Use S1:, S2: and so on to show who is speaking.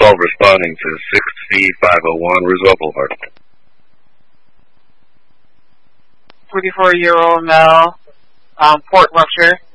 S1: 12 responding to 6C501 Roosevelt Boulevard.
S2: 44-year-old male, port rupture.